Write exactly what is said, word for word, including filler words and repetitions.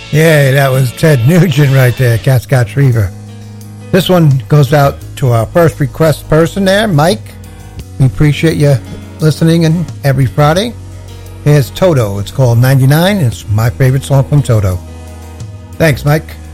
Yeah, that was Ted Nugent right there, Cat Scott Fever. This one goes out to our first request person there, Mike. We appreciate you listening in every Friday. Here's Toto. It's called ninety-nine. It's my favorite song from Toto. Thanks, Mike.